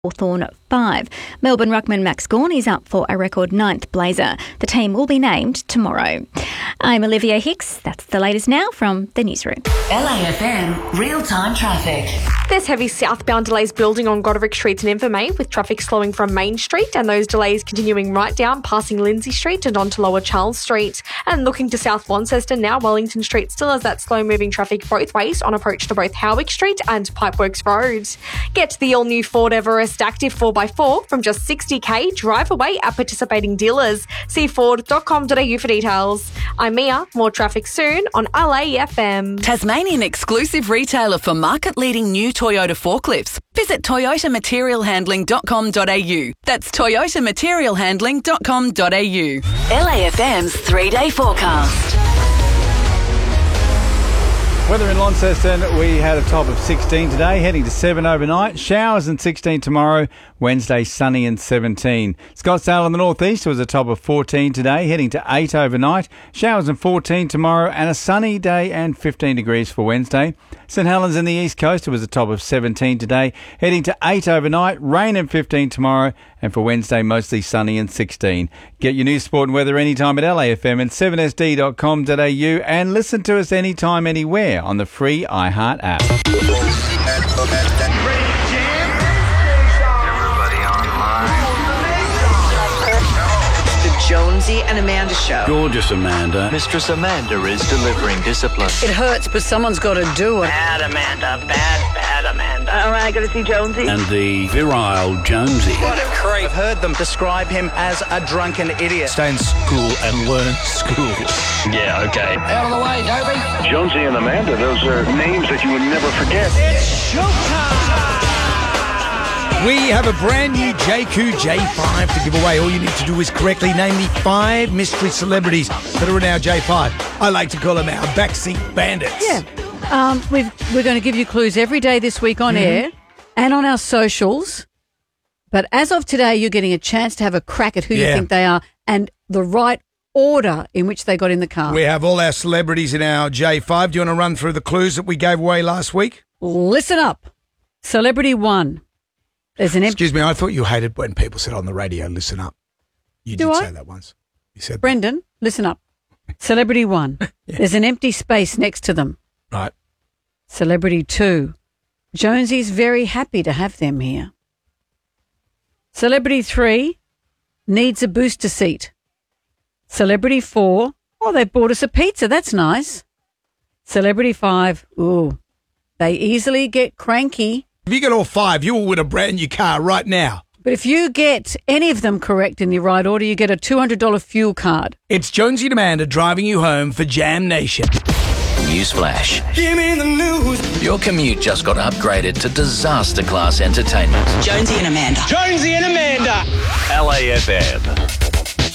Hawthorn 5. Melbourne ruckman Max Gawn is up for a record 9th blazer. The team will be named tomorrow. I'm Olivia Hicks. That's the latest now from the newsroom. LAFM real-time traffic. There's heavy southbound delays building on Goderic Street and Invermain, with traffic slowing from Main Street, and those delays continuing right down passing Lindsay Street and onto Lower Charles Street. And looking to South Launceston now, Wellington Street still has that slow-moving traffic both ways on approach to both Howick Street and Pipeworks Road. Get the all-new Ford Everest Active 4x4 from just $60,000. Drive away at participating dealers. See ford.com.au for details. I'm Mia. More traffic soon on LAFM. Tasmanian exclusive retailer for market-leading new Toyota forklifts. Visit toyotamaterialhandling.com.au. That's toyotamaterialhandling.com.au. LAFM's 3-day forecast. Weather in Launceston, we had a top of 16 today, heading to 7 overnight. Showers and 16 tomorrow. Wednesday, sunny and 17. Scottsdale in the northeast was a top of 14 today, heading to 8 overnight. Showers and 14 tomorrow, and a sunny day and 15 degrees for Wednesday. St Helens in the east coast, it was a top of 17 today, heading to 8 overnight. Rain and 15 tomorrow, and for Wednesday, mostly sunny and 16. Get your news, sport and weather anytime at LAFM and 7sd.com.au, and listen to us anytime, anywhere on the free iHeart app. Jonesy and Amanda Show. Gorgeous Amanda. Mistress Amanda is delivering discipline. It hurts, but someone's got to do it. Bad Amanda. Bad Amanda. All right, got to see Jonesy. And the virile Jonesy. What a creep. I've heard them describe him as a drunken idiot. Stay in school and learn school. Yeah, okay. Out of the way, Dopey. Jonesy and Amanda, those are names that you would never forget. It's showtime! We have a brand new JQ J5 to give away. All you need to do is correctly name the 5 mystery celebrities that are in our J5. I like to call them our backseat bandits. Yeah. We're going to give you clues every day this week on air and on our socials. But as of today, you're getting a chance to have a crack at who you think they are and the right order in which they got in the car. We have all our celebrities in our J5. Do you want to run through the clues that we gave away last week? Listen up. Celebrity 1. There's an Excuse me, I thought you hated when people said on the radio, listen up. You did say that once. You said Brendan, listen up. Celebrity 1. There's an empty space next to them. Right. Celebrity 2. Jonesy's very happy to have them here. Celebrity 3 needs a booster seat. Celebrity 4, they bought us a pizza. That's nice. Celebrity 5, they easily get cranky. If you get all 5, you will win a brand new car right now. But if you get any of them correct in the right order, you get a $200 fuel card. It's Jonesy and Amanda driving you home for Jam Nation. Newsflash. Give me the news. Your commute just got upgraded to disaster class entertainment. Jonesy and Amanda. Jonesy and Amanda. LAFM.